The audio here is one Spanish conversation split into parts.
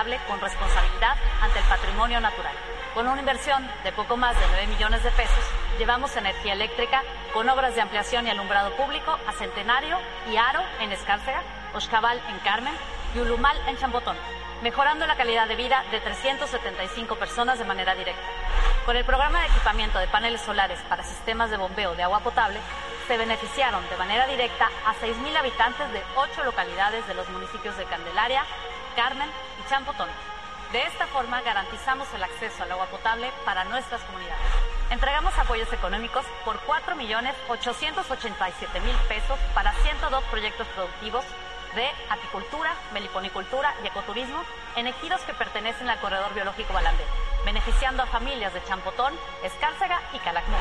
sustentable con responsabilidad ante el patrimonio natural. Con una inversión de poco más de 9 millones de pesos, llevamos energía eléctrica con obras de ampliación y alumbrado público a Centenario y Aro en Escárcega, Oxcaval en Carmen y Ulumal en Champotón, mejorando la calidad de vida de 375 personas de manera directa. Con el programa de equipamiento de paneles solares para sistemas de bombeo de agua potable, se beneficiaron de manera directa a 6,000 habitantes de 8 localidades de los municipios de Candelaria, Carmen y Champotón. De esta forma garantizamos el acceso al agua potable para nuestras comunidades. Entregamos apoyos económicos por 4,887,000 pesos para 102 proyectos productivos de apicultura, meliponicultura y ecoturismo en ejidos que pertenecen al Corredor Biológico Balandé, beneficiando a familias de Champotón, Escárcega y Calakmul.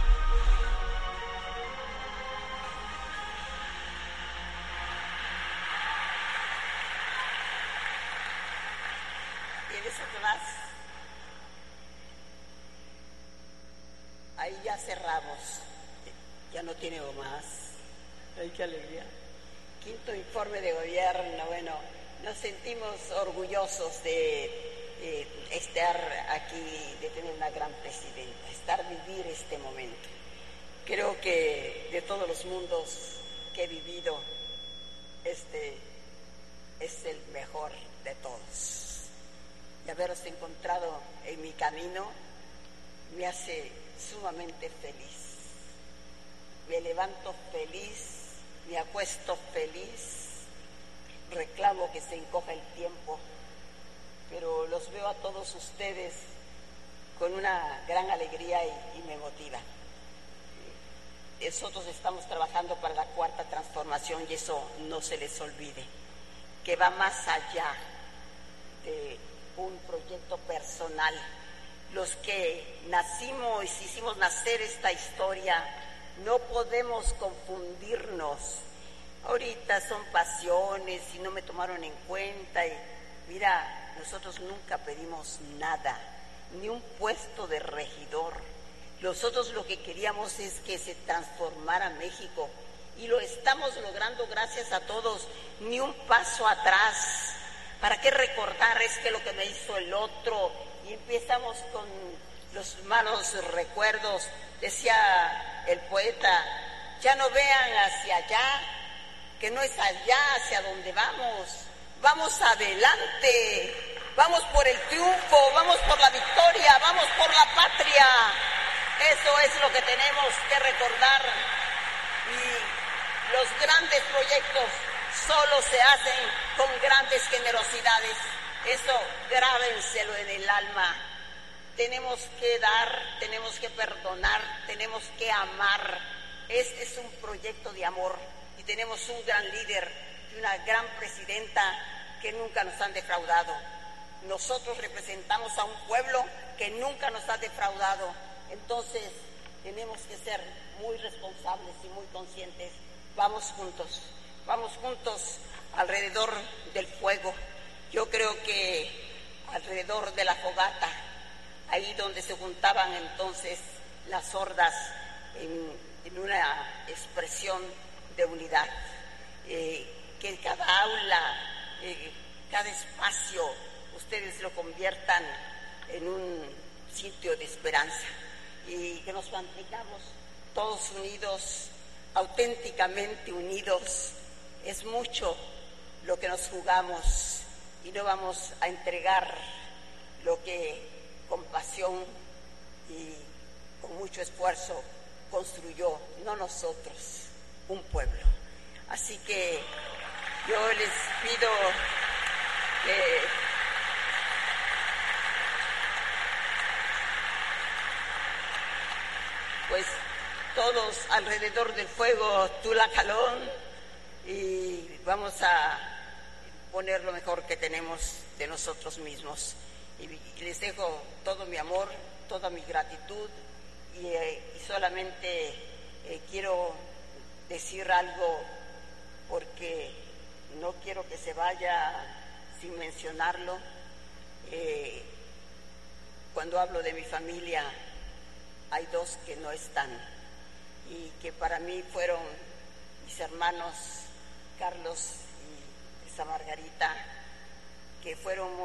¿Tienes otro más? Ahí ya cerramos. Ya no tiene más. Ay, qué alegría. Quinto informe de gobierno. Bueno, nos sentimos orgullosos de estar aquí, de tener una gran presidenta, vivir este momento. Creo que de todos los mundos que he vivido, este es el mejor de todos. Y haberos encontrado en mi camino me hace sumamente feliz. Me levanto feliz, me acuesto feliz, reclamo que se encoja el tiempo, pero los veo a todos ustedes con una gran alegría y me motiva. Nosotros estamos trabajando para la cuarta transformación y eso no se les olvide, que va más allá de un proyecto personal. Los que nacimos, hicimos nacer esta historia, no podemos confundirnos. Ahorita son pasiones y no me tomaron en cuenta. Y mira, nosotros nunca pedimos nada, ni un puesto de regidor. Nosotros lo que queríamos es que se transformara México y lo estamos logrando gracias a todos, ni un paso atrás. ¿Para qué recordar? Es que lo que me hizo el otro, y empezamos con los malos recuerdos. Decía el poeta, ya no vean hacia allá, que no es allá hacia donde vamos. Vamos adelante, vamos por el triunfo, vamos por la victoria, vamos por la patria. Eso es lo que tenemos que recordar. Y los grandes proyectos solo se hacen con grandes generosidades. Eso grábenselo en el alma. Tenemos que dar, tenemos que perdonar, tenemos que amar. Este es un proyecto de amor y tenemos un gran líder y una gran presidenta que nunca nos han defraudado. Nosotros representamos a un pueblo que nunca nos ha defraudado. Entonces tenemos que ser muy responsables y muy conscientes. Vamos juntos alrededor del fuego. Yo creo que alrededor de la fogata, ahí donde se juntaban entonces las hordas en una expresión de unidad, que cada aula, cada espacio, ustedes lo conviertan en un sitio de esperanza y que nos mantengamos todos unidos, auténticamente unidos. Es mucho lo que nos jugamos y no vamos a entregar lo que con pasión y con mucho esfuerzo construyó, no nosotros, un pueblo. Así que yo les pido que pues todos alrededor del fuego, Tulacalón, y vamos a poner lo mejor que tenemos de nosotros mismos. Y les dejo todo mi amor, toda mi gratitud y solamente quiero decir algo porque no quiero que se vaya sin mencionarlo. Cuando hablo de mi familia hay dos que no están y que para mí fueron mis hermanos Carlos y esa Margarita, que fueron